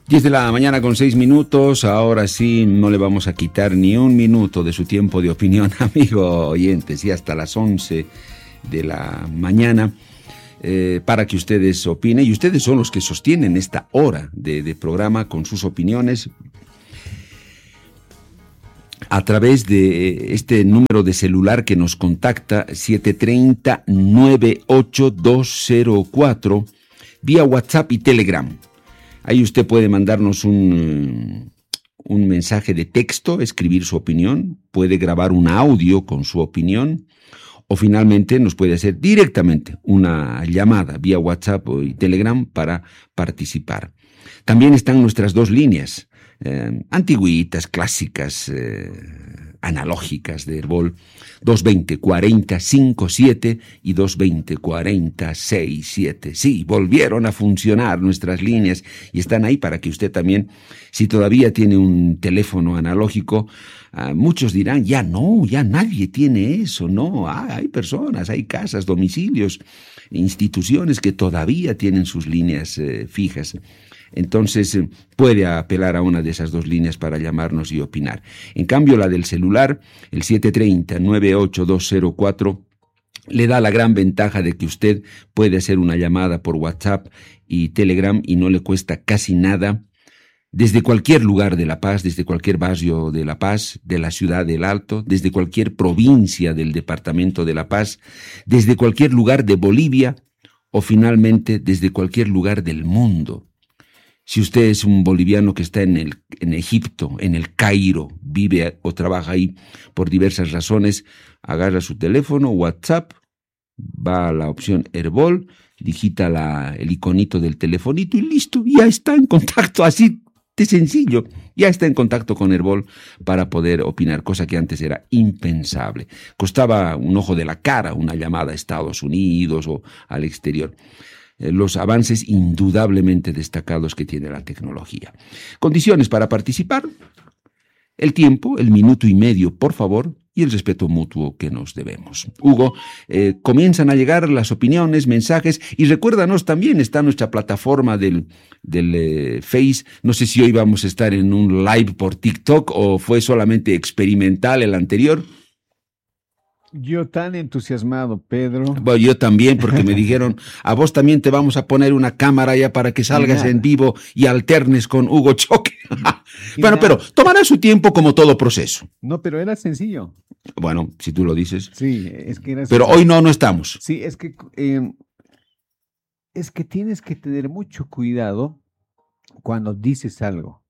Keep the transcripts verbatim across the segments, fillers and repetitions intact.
diez de la mañana con seis minutos, ahora sí no le vamos a quitar ni un minuto de su tiempo de opinión, amigo oyentes, y hasta las once de la mañana eh, para que ustedes opinen, y ustedes son los que sostienen esta hora de, de programa con sus opiniones a través de este número de celular que nos contacta, siete tres cero, nueve ocho dos cero cuatro, vía WhatsApp y Telegram. Ahí usted puede mandarnos un, un mensaje de texto, escribir su opinión, puede grabar un audio con su opinión, o finalmente nos puede hacer directamente una llamada vía WhatsApp y Telegram para participar. También están nuestras dos líneas, eh, antiguitas, clásicas, eh, analógicas de Herbol, dos veinte, cuarenta, cincuenta y siete y dos veinte, cuarenta, sesenta y siete. Sí, volvieron a funcionar nuestras líneas y están ahí para que usted también, si todavía tiene un teléfono analógico, uh, muchos dirán, ya no, ya nadie tiene eso, no, ah, hay personas, hay casas, domicilios, instituciones que todavía tienen sus líneas eh, fijas. Entonces eh, puede apelar a una de esas dos líneas para llamarnos y opinar. En cambio, la del celular, el siete tres cero, nueve ocho dos cero cuatro, le da la gran ventaja de que usted puede hacer una llamada por WhatsApp y Telegram y no le cuesta casi nada, desde cualquier lugar de La Paz, desde cualquier barrio de La Paz, de la ciudad del Alto, desde cualquier provincia del departamento de La Paz, desde cualquier lugar de Bolivia o finalmente desde cualquier lugar del mundo. Si usted es un boliviano que está en, el, en Egipto, en el Cairo, vive o trabaja ahí por diversas razones, agarra su teléfono, WhatsApp, va a la opción Herbol, digita la, el iconito del telefonito y listo, ya está en contacto, así de sencillo, ya está en contacto con Herbol para poder opinar, cosa que antes era impensable. Costaba un ojo de la cara una llamada a Estados Unidos o al exterior. Los avances indudablemente destacados que tiene la tecnología. Condiciones para participar: el tiempo, el minuto y medio, por favor, y el respeto mutuo que nos debemos. Hugo, eh, comienzan a llegar las opiniones, mensajes, y recuérdanos también, está nuestra plataforma del, del eh, Face. No sé si hoy vamos a estar en un live por TikTok o fue solamente experimental el anterior. Yo tan entusiasmado, Pedro. Bueno, yo también, porque me dijeron, a vos también te vamos a poner una cámara ya para que salgas en vivo y alternes con Hugo Choque. Bueno, nada. Pero tomará su tiempo como todo proceso. No, pero era sencillo. Bueno, si tú lo dices. Sí, es que era Pero sencillo. Hoy no, no estamos. Sí, es que, eh, es que tienes que tener mucho cuidado cuando dices algo.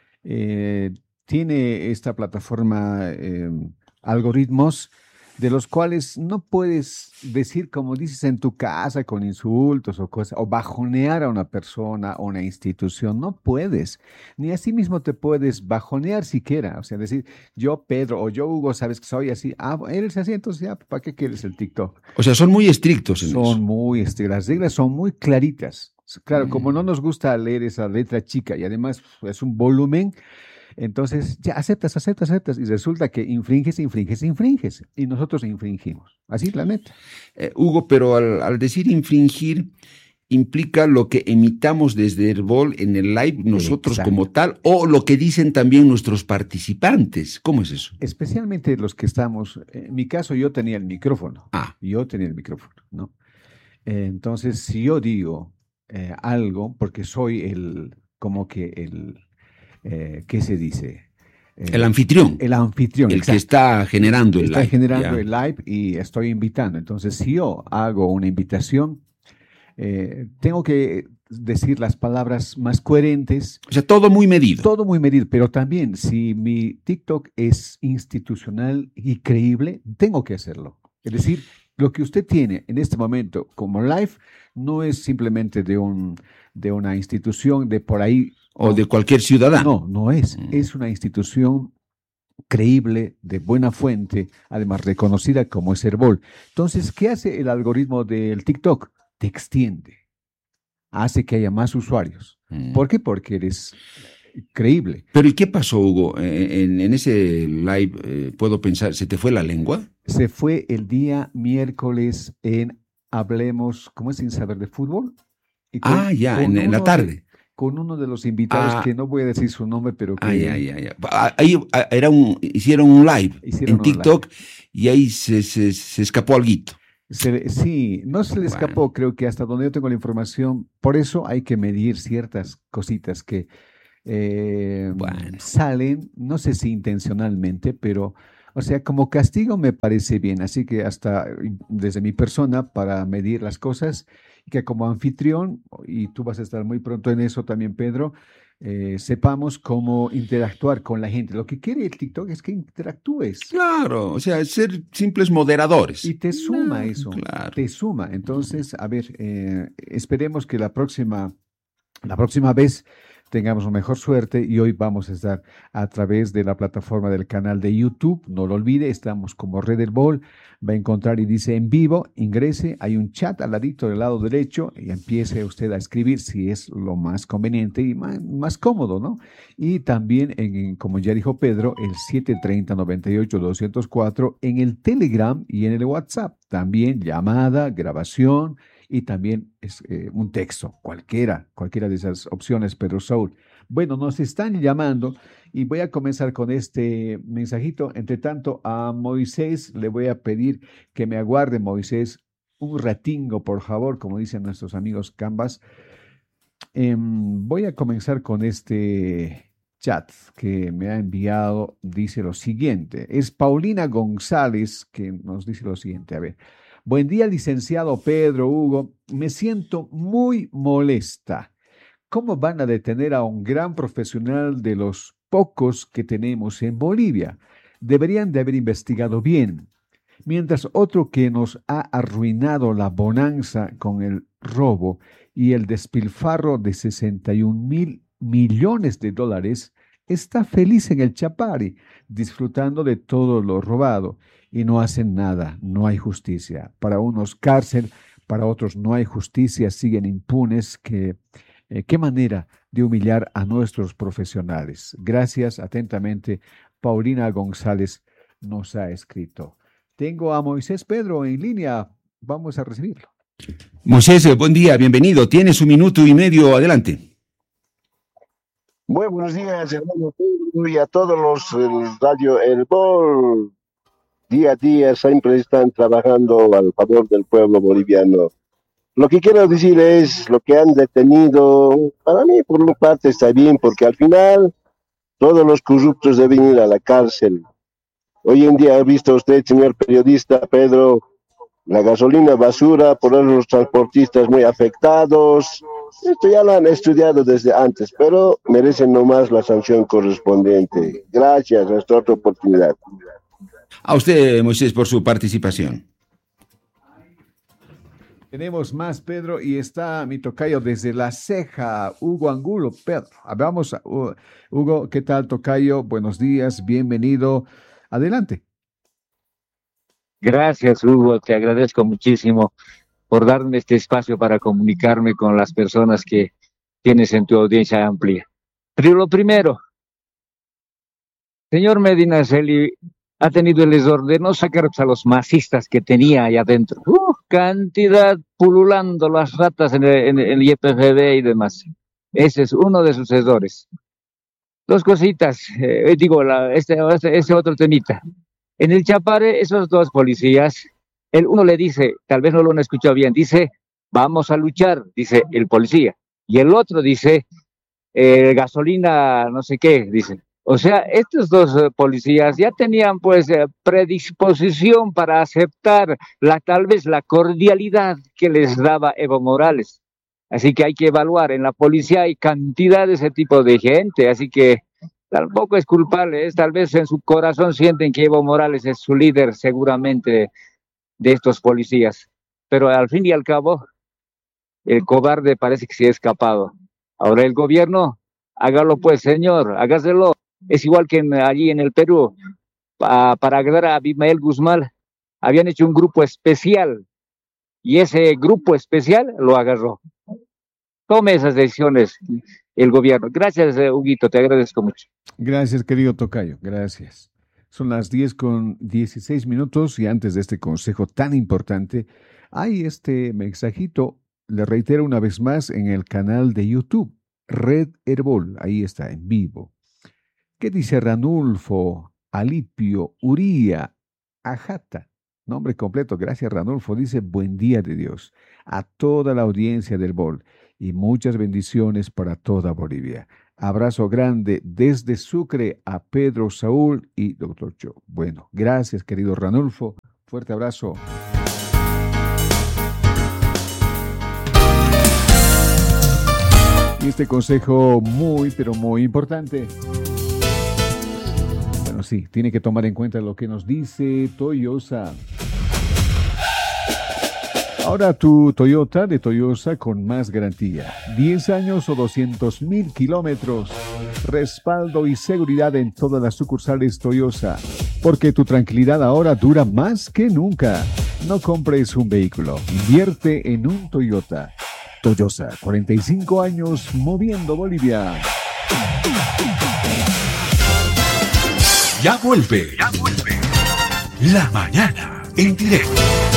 Eh, tiene esta plataforma eh, algoritmos de los cuales no puedes decir, como dices en tu casa, con insultos o cosas, o bajonear a una persona o una institución. No puedes. Ni así mismo te puedes bajonear siquiera. O sea, decir, yo Pedro o yo Hugo, sabes que soy así. Ah, eres así, entonces ya, ¿para qué quieres el TikTok? O sea, son muy estrictos en son eso. muy estrictas. Las reglas son muy claritas. Claro, mm. como no nos gusta leer esa letra chica y además es un volumen, entonces ya aceptas, aceptas, aceptas y resulta que infringes, infringes, infringes y nosotros infringimos. Así es la neta. Eh, Hugo, pero al, al decir infringir implica lo que emitamos desde Herbol en el live nosotros Exacto. como tal o lo que dicen también nuestros participantes. ¿Cómo es eso? Especialmente los que estamos, en mi caso yo tenía el micrófono. Ah. Yo tenía el micrófono, ¿no? Eh, entonces si yo digo eh, algo, porque soy el, como que el... Eh, ¿qué se dice? Eh, el anfitrión. El anfitrión. El exacto. que está generando el está live. Está generando ya. el live y estoy invitando. Entonces, si yo hago una invitación, eh, tengo que decir las palabras más coherentes. O sea, todo muy medido. Todo muy medido, pero también si mi TikTok es institucional y creíble, tengo que hacerlo. Es decir, lo que usted tiene en este momento como live no es simplemente de, un, de una institución de por ahí. O no, de cualquier ciudadano. No, no es. Mm. Es una institución creíble, de buena fuente, además reconocida como es Herbol. Entonces, ¿qué hace el algoritmo del TikTok? Te extiende. Hace que haya más usuarios. Mm. ¿Por qué? Porque eres creíble. Pero ¿y qué pasó, Hugo? En, en ese live, eh, puedo pensar, ¿se te fue la lengua? Se fue el día miércoles en Hablemos, ¿cómo es? Sin saber de fútbol. Y con, ah, ya, en, en la tarde. con uno de los invitados Ah, que no voy a decir su nombre, pero ay, que ay, ay, ay. Ah, ahí ah, era un, hicieron un live hicieron en un live. TikTok y ahí se, se, se escapó alguito. Se le- sí, no se le Bueno, escapó, creo que hasta donde yo tengo la información, por eso hay que medir ciertas cositas que eh, bueno. salen, no sé si intencionalmente, pero, o sea, como castigo me parece bien, así que hasta eh, desde mi persona para medir las cosas, y que como anfitrión, y tú vas a estar muy pronto en eso también, Pedro, eh, sepamos cómo interactuar con la gente. Lo que quiere el TikTok es que interactúes. Claro, o sea, ser simples moderadores. Y te suma No, eso, claro. te suma. Entonces, a ver, eh, esperemos que la próxima, la próxima vez tengamos una mejor suerte y hoy vamos a estar a través de la plataforma del canal de YouTube. No lo olvide, estamos como Red del Ball. Va a encontrar y dice en vivo, ingrese, hay un chat al ladito del lado derecho y empiece usted a escribir si es lo más conveniente y más, más cómodo, ¿no? Y también, en, como ya dijo Pedro, el siete treinta, noventa y ocho, doscientos cuatro en el Telegram y en el WhatsApp. También llamada, grabación y también es eh, un texto, cualquiera, cualquiera de esas opciones, Pedro Saúl. Bueno, nos están llamando y voy a comenzar con este mensajito. Entre tanto, a Moisés le voy a pedir que me aguarde, Moisés, un ratingo, por favor, como dicen nuestros amigos Canvas. Em, voy a comenzar con este chat que me ha enviado. Dice lo siguiente. Es Paulina González que nos dice lo siguiente. A ver. Buen día, licenciado Pedro Hugo. Me siento muy molesta. ¿Cómo van a detener a un gran profesional de los pocos que tenemos en Bolivia? Deberían de haber investigado bien. Mientras otro que nos ha arruinado la bonanza con el robo y el despilfarro de sesenta y un mil millones de dólares, está feliz en el Chapari, disfrutando de todo lo robado, y no hacen nada, no hay justicia. Para unos cárcel, para otros no hay justicia, siguen impunes. Que, eh, ¿Qué manera de humillar a nuestros profesionales? Gracias, atentamente, Paulina González nos ha escrito. Tengo a Moisés Pedro en línea. Vamos a recibirlo. Moisés, eh, buen día, bienvenido. Tienes un minuto y medio, adelante. Muy buenos días, hermano Pedro, y a todos los el Radio El Gol. Día a día siempre están trabajando al favor del pueblo boliviano. Lo que quiero decir es lo que han detenido. Para mí, por una parte, está bien, porque al final todos los corruptos deben ir a la cárcel. Hoy en día ha visto usted, señor periodista Pedro, la gasolina basura, por eso los transportistas muy afectados. Esto ya lo han estudiado desde antes, pero merecen nomás la sanción correspondiente. Gracias, hasta otra oportunidad. A usted, Moisés, por su participación. Tenemos más, Pedro, y está mi tocayo desde La Ceja, Hugo Angulo. Pedro, hablamos, a uh, Hugo, ¿qué tal, tocayo? Buenos días, bienvenido. Adelante. Gracias, Hugo, te agradezco muchísimo por darme este espacio para comunicarme con las personas que tienes en tu audiencia amplia. Pero lo primero, señor Medina Celi ha tenido el error de no sacar a los masistas que tenía ahí adentro. Uh, cantidad pululando las ratas en el, en el Y P G B y demás. Ese es uno de sus errores. Dos cositas, eh, digo, la, este, este, este otro temita. En el Chapare, esos dos policías, el uno le dice, tal vez no lo han escuchado bien, dice, vamos a luchar, dice el policía. Y el otro dice, eh, gasolina, no sé qué, dice. O sea, estos dos eh, policías ya tenían pues eh, predisposición para aceptar la, tal vez la cordialidad que les daba Evo Morales. Así que hay que evaluar, en la policía hay cantidad de ese tipo de gente, así que tampoco es culpable, es, tal vez en su corazón sienten que Evo Morales es su líder seguramente de estos policías, pero al fin y al cabo el cobarde parece que se ha escapado. Ahora el gobierno, hágalo pues, señor, hágaselo. Es igual que en, allí en el Perú, pa, para agradar a Abimael Guzmán, habían hecho un grupo especial y ese grupo especial lo agarró. Tome esas decisiones el gobierno. Gracias, Huguito, te agradezco mucho. Gracias, querido tocayo, gracias. Son las diez con dieciséis minutos y antes de este consejo tan importante, hay este mensajito, le reitero una vez más, en el canal de YouTube. Red Herbol, ahí está, en vivo. ¿Qué dice Ranulfo, Alipio, Uría, Ajata? Nombre completo, gracias Ranulfo. Dice, buen día de Dios a toda la audiencia del B O L y muchas bendiciones para toda Bolivia. Abrazo grande desde Sucre a Pedro, Saúl y doctor Joe. Bueno, gracias querido Ranulfo. Fuerte abrazo. Y este consejo muy, pero muy importante. Bueno, sí, tiene que tomar en cuenta lo que nos dice Toyosa. Ahora tu Toyota de Toyosa con más garantía. diez años o doscientos mil kilómetros. Respaldo y seguridad en todas las sucursales Toyosa. Porque tu tranquilidad ahora dura más que nunca. No compres un vehículo. Invierte en un Toyota. Toyosa, cuarenta y cinco años moviendo Bolivia. Ya vuelve. Ya vuelve. La mañana en directo.